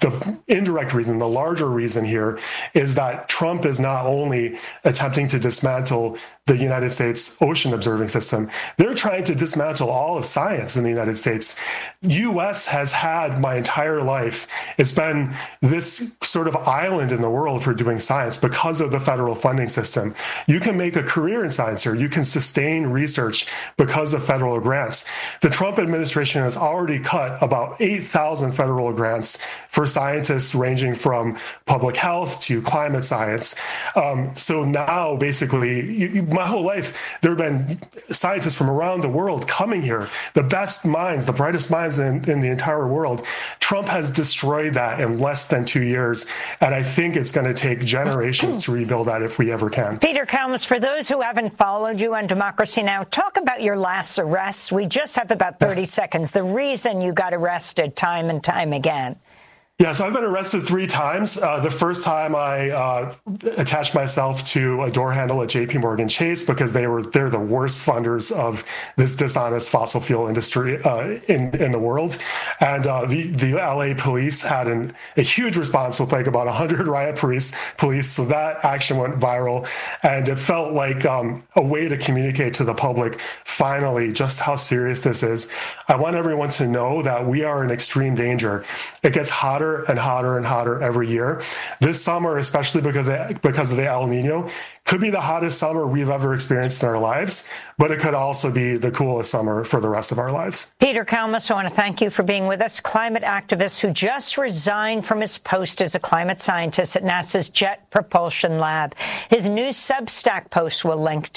the indirect reason, the larger reason here, is that Trump is not only attempting to dismantle the United States ocean observing system, they're trying to dismantle all of science in the United States. U.S. has had my entire life, it's been this sort of island in the world for doing science because of the federal funding system. You can make a career in science here. You can sustain research because of federal grants. The Trump administration has already cut about 8,000 federal grants for scientists ranging from public health to climate science. So now, basically, my whole life, there have been scientists from around the world coming here, the best minds, the brightest minds in the entire world. Trump has destroyed that in less than 2 years, and I think it's going to take generations to rebuild that if we ever can. Peter Kalmus, for those who haven't followed you on Democracy Now!, talk about your last arrests. We just have about 30 seconds. The reason you got arrested time and time again. Yeah, so I've been arrested 3 times. The first time I attached myself to a door handle at JP Morgan Chase because they're the worst funders of this dishonest fossil fuel industry in the world. And the LA police had a huge response with like about 100 riot police. So that action went viral. And it felt like a way to communicate to the public, finally, just how serious this is. I want everyone to know that we are in extreme danger. It gets hotter and hotter and hotter every year. This summer, especially because of the El Nino, could be the hottest summer we've ever experienced in our lives, but it could also be the coolest summer for the rest of our lives. Peter Kalmus, I want to thank you for being with us, climate activist who just resigned from his post as a climate scientist at NASA's Jet Propulsion Lab. His new Substack post we'll link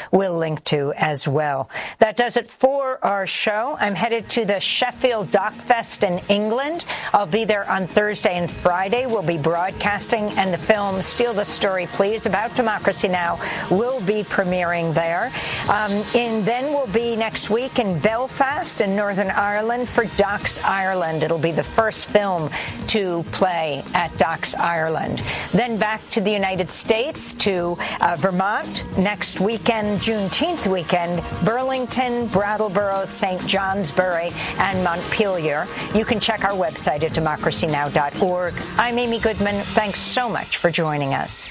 to as well. That does it for our show. I'm headed to the Sheffield Doc Fest in England. I'll be there on Thursday and Friday. We'll be broadcasting, and the film Steal the Story, Please, about democracy now will be premiering there. And then we'll be next week in Belfast in Northern Ireland for Docs Ireland. It'll be the first film to play at Docs Ireland. Then back to the United States, to Vermont next weekend, Juneteenth weekend, Burlington, Brattleboro, St. Johnsbury, and Montpelier. You can check our website at democracynow.org. I'm Amy Goodman. Thanks so much for joining us.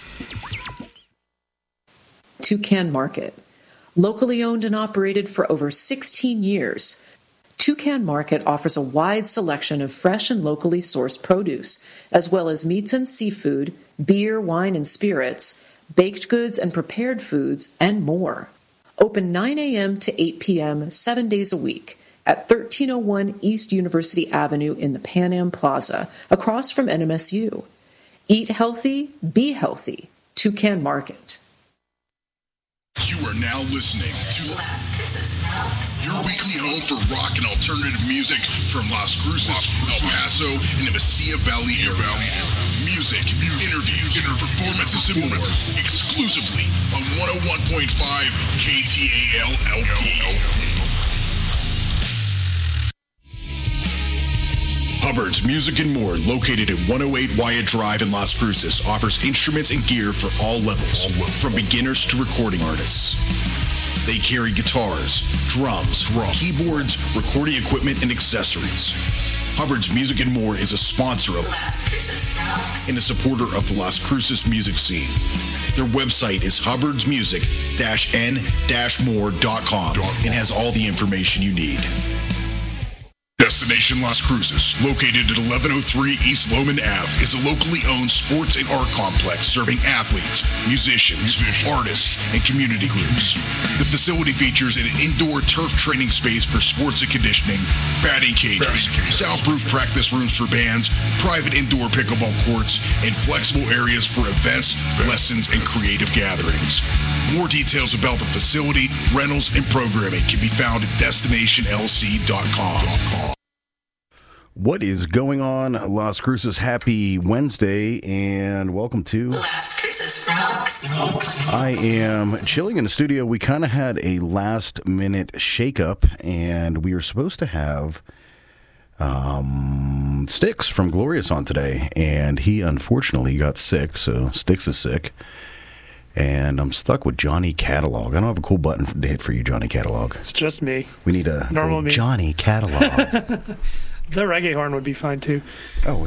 Toucan Market. Locally owned and operated for over 16 years, Toucan Market offers a wide selection of fresh and locally sourced produce, as well as meats and seafood, beer, wine and spirits, baked goods and prepared foods, and more. Open 9 a.m. to 8 p.m. 7 days a week at 1301 East University Avenue in the Pan Am Plaza, across from NMSU. Eat healthy, be healthy. Toucan Market. You are now listening to your weekly home for rock and alternative music from Las Cruces, El Paso, and the Mesilla Valley area. Music, interviews, performances, and more exclusively on 101.5 KTAL LP. Hubbard's Music and More, located at 108 Wyatt Drive in Las Cruces, offers instruments and gear for all levels, from beginners to recording artists. They carry guitars, drums, keyboards, recording equipment, and accessories. Hubbard's Music and More is a sponsor of and a supporter of the Las Cruces music scene. Their website is hubbardsmusic-n-more.com and has all the information you need. Destination Las Cruces, located at 1103 East Loman Ave, is a locally owned sports and art complex serving athletes, musicians, artists, and community groups. The facility features an indoor turf training space for sports and conditioning, batting cages, soundproof practice rooms for bands, private indoor pickleball courts, and flexible areas for events, lessons, and creative gatherings. More details about the facility, rentals, and programming can be found at destinationlc.com. What is going on, Las Cruces? Happy Wednesday, and welcome to Las Cruces Rocks. I am chilling in the studio. We kind of had a last-minute shakeup, and we were supposed to have Styx from Glorious on today, and he unfortunately got sick, so Styx is sick. And I'm stuck with Johnny Catalog. I don't have a cool button to hit for you, Johnny Catalog. It's just me. We need a normal me. Johnny Catalog. The reggae horn would be fine, too. Oh,